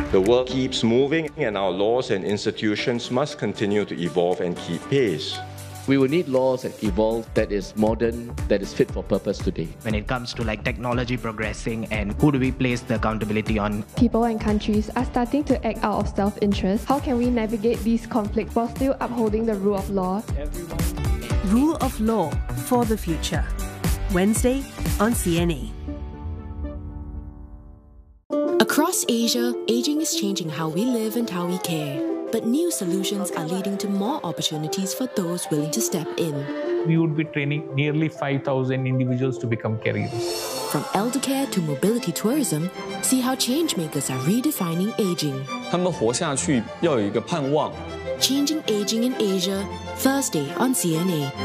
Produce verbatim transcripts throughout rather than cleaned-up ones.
The world keeps moving, and our laws and institutions must continue to evolve and keep pace. We will need laws that evolve, that is modern, that is fit for purpose today. When it comes to like technology progressing and who do we place the accountability on? People and countries are starting to act out of self-interest. How can we navigate these conflicts while still upholding the rule of law? Rule of Law for the Future. Wednesday on C N A. Across Asia, aging is changing how we live and how we care. But new solutions are leading to more opportunities for those willing to step in. We would be training nearly five thousand individuals to become caregivers. From elder care to mobility tourism, see how changemakers are redefining aging. 他们活下去要有一个盼望。 Changing Aging in Asia, Thursday on C N A.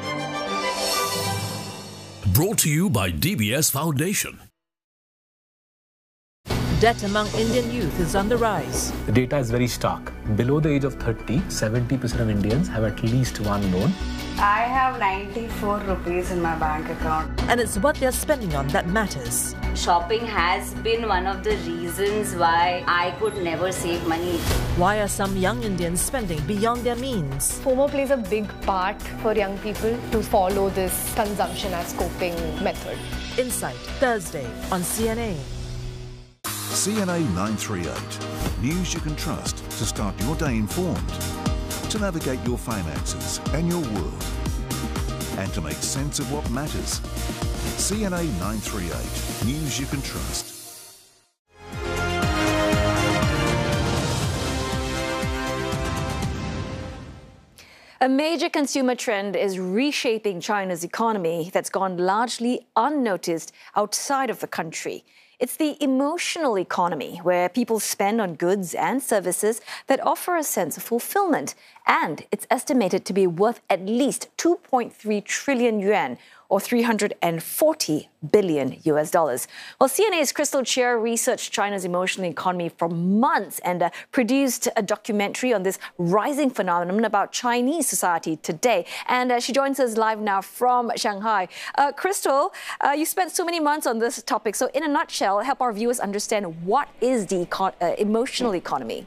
Brought to you by D B S Foundation. Debt among Indian youth is on the rise. The data is very stark. Below the age of thirty, seventy percent of Indians have at least one loan. I have ninety-four rupees in my bank account. And it's what they're spending on that matters. Shopping has been one of the reasons why I could never save money. Why are some young Indians spending beyond their means? FOMO plays a big part for young people to follow this consumption as coping method. Insight, Thursday on C N A. C N A nine thirty-eight. News you can trust to start your day informed, to navigate your finances and your world, and to make sense of what matters. C N A nine thirty-eight. News you can trust. A major consumer trend is reshaping China's economy that's gone largely unnoticed outside of the country. It's the emotional economy, where people spend on goods and services that offer a sense of fulfillment. And it's estimated to be worth at least two point three trillion yuan, or three hundred forty billion U S dollars. Well, C N A's Crystal Chia researched China's emotional economy for months and uh, produced a documentary on this rising phenomenon about Chinese society today. And uh, she joins us live now from Shanghai. Uh, Crystal, uh, you spent so many months on this topic. So in a nutshell, help our viewers understand what is the econ- uh, emotional economy.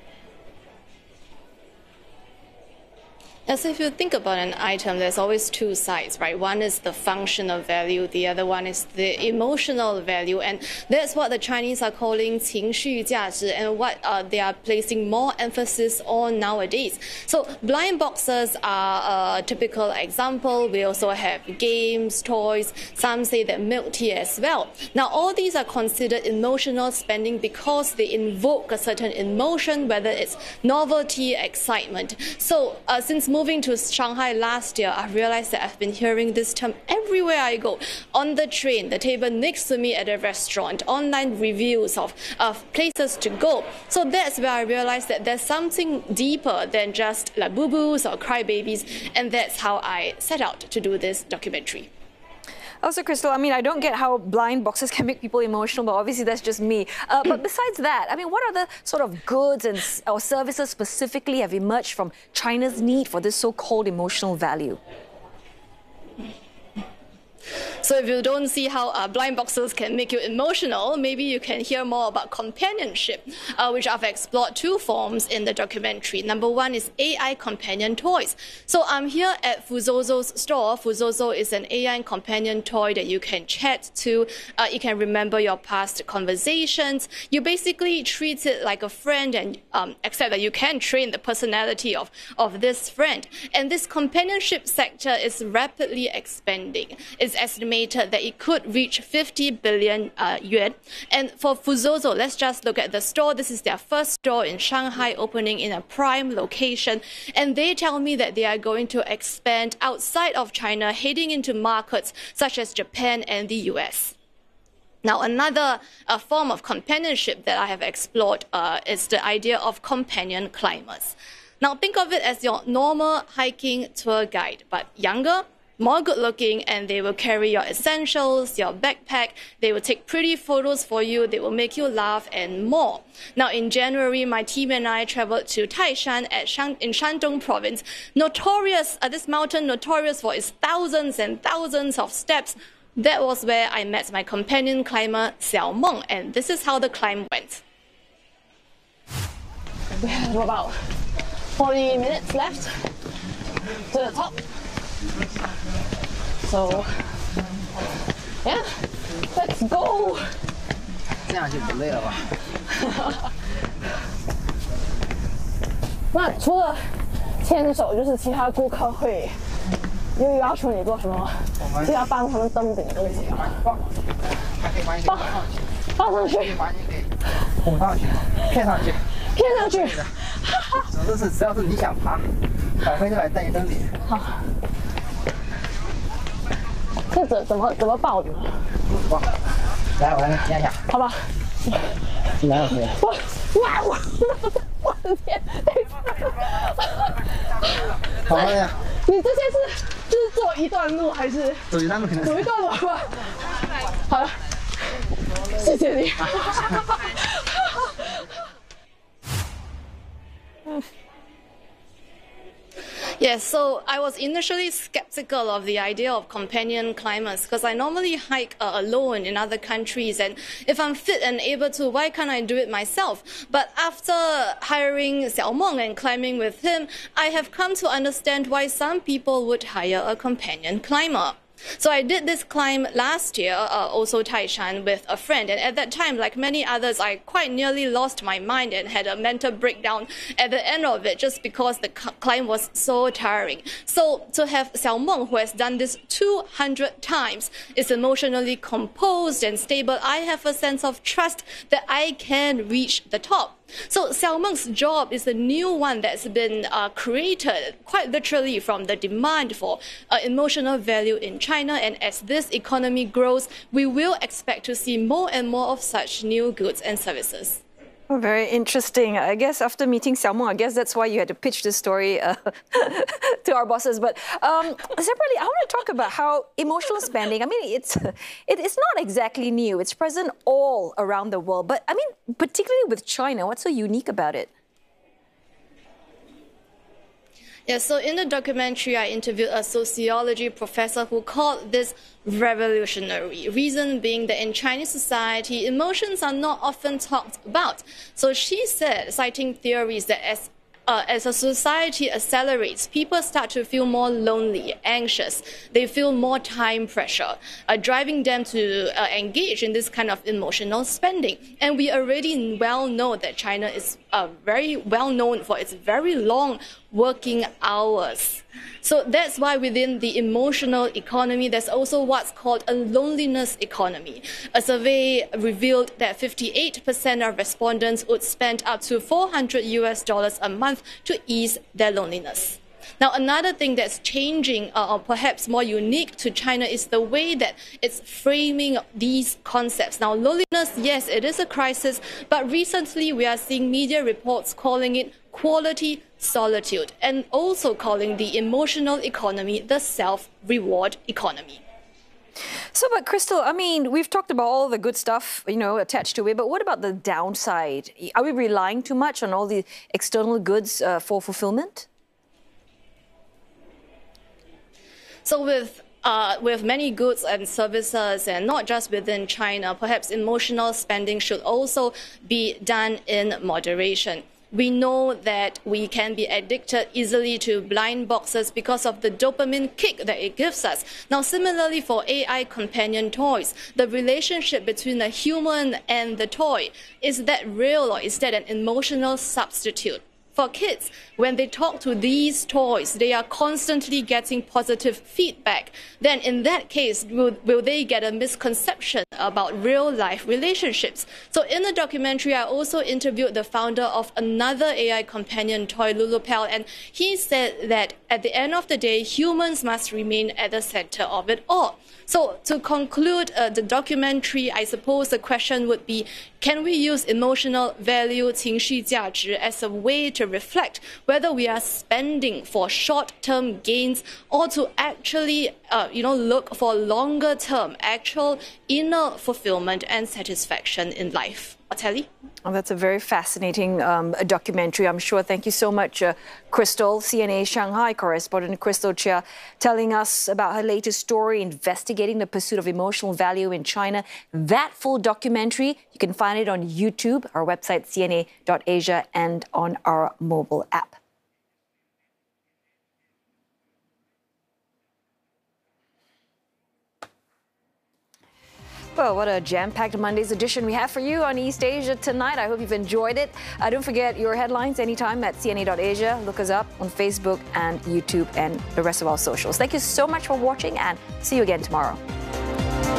As if you think about an item, there's always two sides, right? One is the functional value, the other one is the emotional value, and that's what the Chinese are calling 情绪价值, and what uh, they are placing more emphasis on nowadays. So blind boxes are a typical example. We also have games, toys, some say that milk tea as well. Now, all these are considered emotional spending because they invoke a certain emotion, whether it's novelty, excitement. So uh, since moving to Shanghai last year, I realized that I've been hearing this term everywhere I go. On the train, the table next to me at a restaurant, online reviews of, of places to go. So that's where I realized that there's something deeper than just Labubu's or crybabies, and that's how I set out to do this documentary. Also, Crystal, I mean, I don't get how blind boxes can make people emotional, but obviously that's just me. Uh, but besides that, I mean, what other sort of goods and or services specifically have emerged from China's need for this so-called emotional value? So if you don't see how uh, blind boxes can make you emotional, maybe you can hear more about companionship, uh, which I've explored two forms in the documentary. Number one is A I companion toys. So I'm here at Fuzozo's store. Fuzozo is an A I companion toy that you can chat to. Uh, you can remember your past conversations. You basically treat it like a friend, and um, except that you can train the personality of, of this friend. And this companionship sector is rapidly expanding. It's estimated that it could reach fifty billion uh, yuan. And for Fuzozo, let's just look at the store. This is their first store in Shanghai, opening in a prime location. And they tell me that they are going to expand outside of China, heading into markets such as Japan and the U S. Now, another uh, form of companionship that I have explored uh, is the idea of companion climbers. Now, think of it as your normal hiking tour guide, but younger, more good-looking, and they will carry your essentials, your backpack. They will take pretty photos for you. They will make you laugh and more. Now, in January, my team and I traveled to Taishan at Shan- in Shandong province. Notorious, uh, this mountain notorious for its thousands and thousands of steps. That was where I met my companion climber, Xiao Meng, and this is how the climb went. We have about forty minutes left to the top. So, yeah, let's go. 这样就不累了吧？ 那除了牵手，就是其他顾客会又要求你做什么？就要帮他们登顶的东西啊。放放上去， 捧上去，骗上去， 骗上去。 总之是只要是你想爬，百分之百带你登顶。 好。这怎怎么怎么抱的？ 来，我来验一下。 好吧。 进来了，可以。 我哇我我的天！ 好了呀。 你这些是就是走一段路还是？ 走一段路可能。 走一段路吧。好了，谢谢你。Yes, so I was initially skeptical of the idea of companion climbers because I normally hike uh, alone in other countries, and if I'm fit and able to, why can't I do it myself? But after hiring Xiao Meng and climbing with him, I have come to understand why some people would hire a companion climber. So I did this climb last year, uh, also Taishan, with a friend. And at that time, like many others, I quite nearly lost my mind and had a mental breakdown at the end of it just because the climb was so tiring. So to have Xiao Meng, who has done this two hundred times, is emotionally composed and stable, I have a sense of trust that I can reach the top. So Xiao Meng's job is a new one that's been uh, created quite literally from the demand for uh, emotional value in China. And as this economy grows, we will expect to see more and more of such new goods and services. Oh, very interesting. I guess after meeting Xiao Meng, I guess that's why you had to pitch this story uh, to our bosses. But um, separately, I want to talk about how emotional spending, I mean, it's, it, it's not exactly new. It's present all around the world. But I mean, particularly with China, what's so unique about it? Yeah, so in the documentary, I interviewed a sociology professor who called this revolutionary. Reason being that in Chinese society, emotions are not often talked about. So she said, citing theories that as Uh, as a society accelerates, people start to feel more lonely, anxious. They feel more time pressure, uh, driving them to uh, engage in this kind of emotional spending. And we already well know that China is uh, very well known for its very long working hours. So that's why within the emotional economy, there's also what's called a loneliness economy. A survey revealed that fifty-eight percent of respondents would spend up to four hundred U S dollars a month to ease their loneliness. Now, another thing that's changing, uh, or perhaps more unique to China, is the way that it's framing these concepts. Now, loneliness, yes, it is a crisis, but recently we are seeing media reports calling it quality solitude, and also calling the emotional economy the self-reward economy. So, but Crystal, I mean, we've talked about all the good stuff, you know, attached to it, but what about the downside? Are we relying too much on all the external goods uh, for fulfillment? So with Uh, with many goods and services, and not just within China, perhaps emotional spending should also be done in moderation. We know that we can be addicted easily to blind boxes because of the dopamine kick that it gives us. Now, similarly for A I companion toys, the relationship between the human and the toy, is that real, or is that an emotional substitute? For kids, when they talk to these toys, they are constantly getting positive feedback. Then in that case, will, will they get a misconception about real-life relationships? So in the documentary, I also interviewed the founder of another A I companion toy, Lulupel, and he said that at the end of the day, humans must remain at the center of it all. So to conclude uh, the documentary, I suppose the question would be, can we use emotional value, 情绪价值, as a way to reflect whether we are spending for short-term gains or to actually, uh, you know, look for longer-term actual inner fulfillment and satisfaction in life? telly. Oh, that's a very fascinating um, documentary, I'm sure. Thank you so much, uh, Crystal, C N A Shanghai correspondent Crystal Chia, telling us about her latest story, investigating the pursuit of emotional value in China. That full documentary, you can find it on YouTube, our website, C N A dot asia, and on our mobile app. Well, what a jam-packed Monday's edition we have for you on East Asia tonight. I hope you've enjoyed it. Uh, don't forget your headlines anytime at C N A dot asia. Look us up on Facebook and YouTube and the rest of our socials. Thank you so much for watching, and see you again tomorrow.